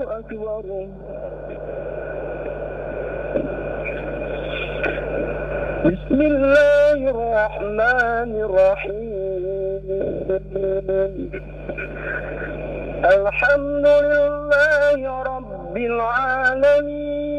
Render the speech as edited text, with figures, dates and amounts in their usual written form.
أكبر. بسم الله الرحمن الرحيم. الحمد لله رب العالمين